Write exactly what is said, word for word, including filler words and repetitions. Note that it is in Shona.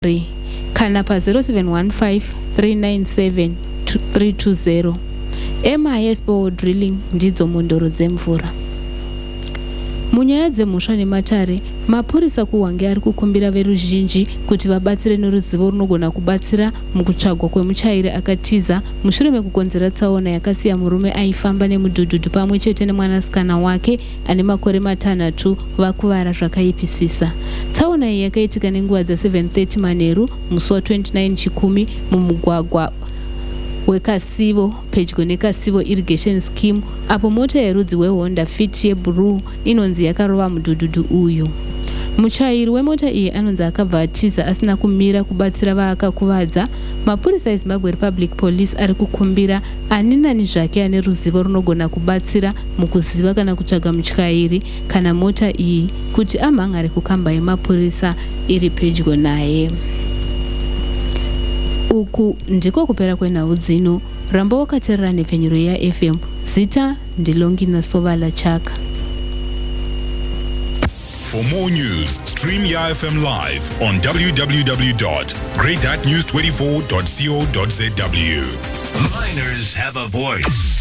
kana pa zero seven one five three nine seven three two zero. M I S Bore Drilling ndidzo mondoro dzemvura. Munyaya dzemhosva nematare, mapurisa kuhwange ari kukumbira veruzhinji kuti vabatsire neruzivo runogona kubatsira mukutsvagwa kwemuchairi akatiza mushure mekukonzera tsaona yakasiya murume aifamba nemudhudhudhu pamwe chete nemwanasikana wake ane makore matanhatu vakuvara zvakaipisisa. Tsaona iyi yakaitika nenguva dza seven thirty manheru musi wa twenty-nine chikumi mumugwagwa wekasivo pedyo nekasivo irrigation scheme, apo mota yerudzi wehonda fit yebruu inonzi yakarova mudhudhudhu uyu. Muchairi wemota iyi anonzi akabva atiza asina kumira kubatsira vaakakuvadza. Mapurisa eZimbabwe Republic Police ari kukumbira ani nani zvake ane ruzivo runogona kubatsira mukuziva kana kutsvaga mutyairi kana mota iyi kuti amhangare kukamba yemapurisa iri pedyo naye. Uku ndiko kupera kwenhau dzino. Ramba wakateerera nhepfenyuro yaF M. Zita ndilongina Sovala Chaka. For more news, stream Y F M live on w w w dot great news twenty-four dot co dot z w. Miners have a voice.